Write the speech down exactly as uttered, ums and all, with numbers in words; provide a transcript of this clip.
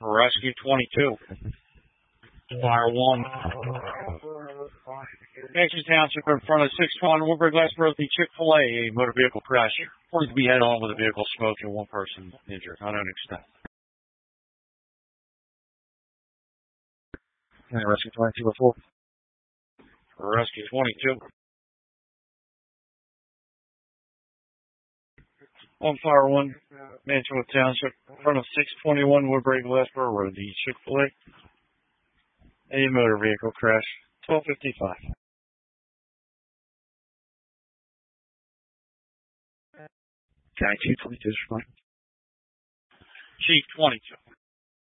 Rescue twenty-two. Fire one. Jackson Township in front of six one Woodbury Glassboro, the Chick-fil-A, a motor vehicle crash. Reported to be head on with a vehicle smoke and one person injured. Unknown extent. And Rescue twenty-two before. Rescue twenty-two. On fire one, Mantua Township, in front of six twenty-one Woodbury Glassboro Road, the Chick-fil-A, a motor vehicle crash, twelve fifty-five. Guy two twenty-two is fine. Chief twenty-two.